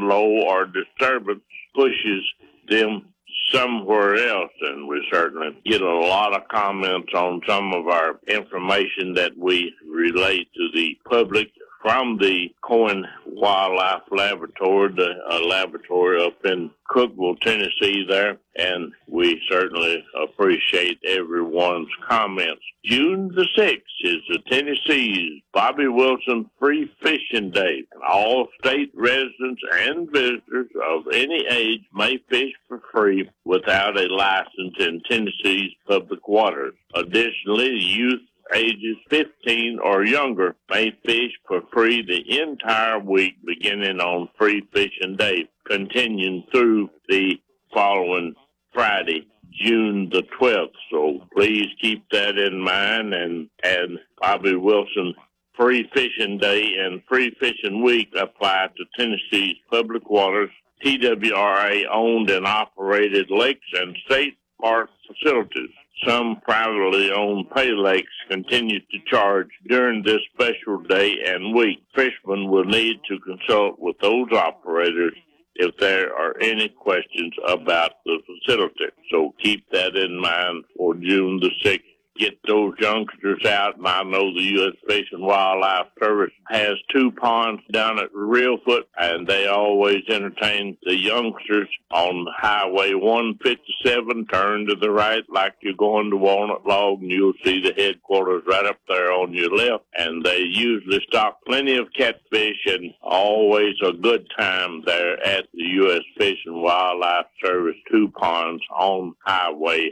low or disturbance pushes them somewhere else, and we certainly get a lot of comments on some of our information that we relate to the public from the Cohen Wildlife Laboratory, the laboratory up in Cookeville, Tennessee there, and we certainly appreciate everyone's comments. June the 6th is the Tennessee's Bobby Wilson Free Fishing Day. All state residents and visitors of any age may fish for free without a license in Tennessee's public waters. Additionally, youth ages 15 or younger may fish for free the entire week beginning on Free Fishing Day, continuing through the following Friday, June the 12th. So please keep that in mind, and Bobby Wilson Free Fishing Day and Free Fishing Week apply to Tennessee's public waters, TWRA owned and operated lakes and state park facilities. Some privately owned pay lakes continue to charge during this special day and week. Fishermen will need to consult with those operators if there are any questions about the facility. So keep that in mind for June the 6th. Get those youngsters out, and I know the U.S. Fish and Wildlife Service has 2 ponds down at Reelfoot, and they always entertain the youngsters on Highway 157. Turn to the right like you're going to Walnut Log, and you'll see the headquarters right up there on your left, and they usually stock plenty of catfish, and always a good time there at the U.S. Fish and Wildlife Service 2 ponds on Highway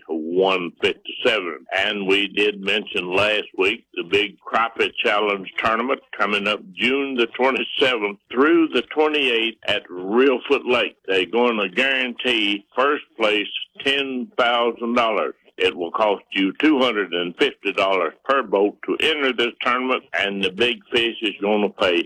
157. And we did mention last week the big Crappie Challenge tournament coming up June the 27th through the 28th at Reelfoot Lake. They're going to guarantee first place $10,000. It will cost you $250 per boat to enter this tournament, and the big fish is going to pay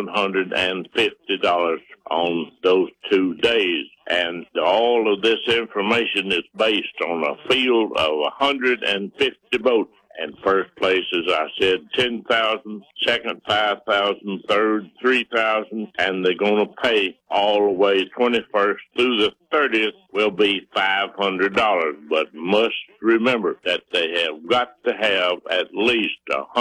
$750 on those 2 days. And all of this information is based on a field of 150 boats. And first place, as I said, $10,000, second $5,000, third $3,000, and they're going to pay all the way 21st through the 30th will be $500. But must remember that they have got to have at least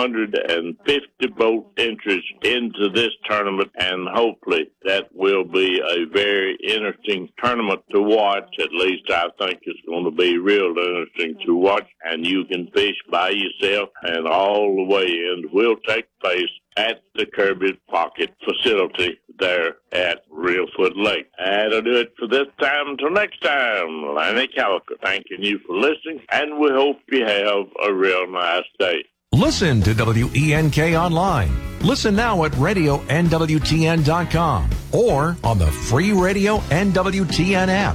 150 boat entries into this tournament, and hopefully that will be a very interesting tournament to watch. At least I think it's going to be real interesting to watch, and you can fish by yourself, and all the way-ins will take place at the Kirby Pocket facility there at Reelfoot Lake. That'll do it for this time. Until next time, Lanny Calico thanking you for listening, and we hope you have a real nice day. Listen to WENK online. Listen now at RadioNWTN.com or on the free Radio NWTN app.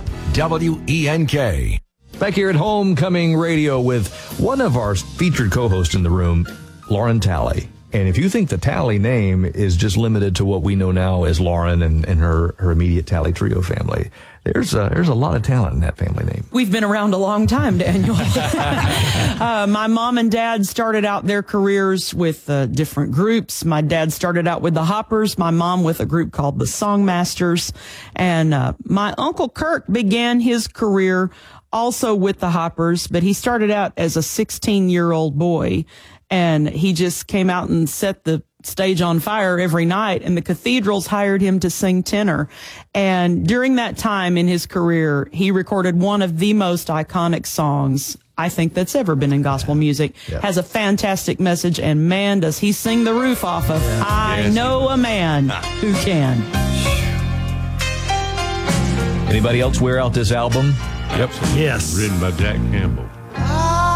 WENK. Back here at Homecoming Radio with one of our featured co-hosts in the room, Lauren Talley. And if you think the Talley name is just limited to what we know now as Lauren and her immediate Talley Trio family, there's a lot of talent in that family name. We've been around a long time, Daniel. My mom and dad started out their careers with different groups. My dad started out with the Hoppers, my mom with a group called the Songmasters, and my Uncle Kirk began his career also with the Hoppers, but he started out as a 16-year-old boy, and he just came out and set the stage on fire every night, and the cathedrals hired him to sing tenor. And during that time in his career, he recorded one of the most iconic songs I think that's ever been in gospel music. Yeah. Has a fantastic message, and man, does he sing the roof off of I Know a Man Who Can. Anybody else wear out this album? Yep. Yes. Written by Jack Campbell.